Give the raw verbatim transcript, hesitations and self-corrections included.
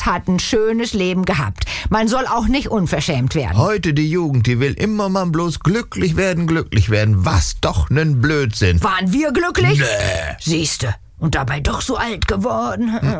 hat ein schönes Leben gehabt. Man soll auch nicht unverschämt werden. Heute die Jugend, die will immer mal bloß glücklich werden, glücklich werden. Was doch nen Blödsinn. Waren wir glücklich? Nee. Siehste, und dabei doch so alt geworden.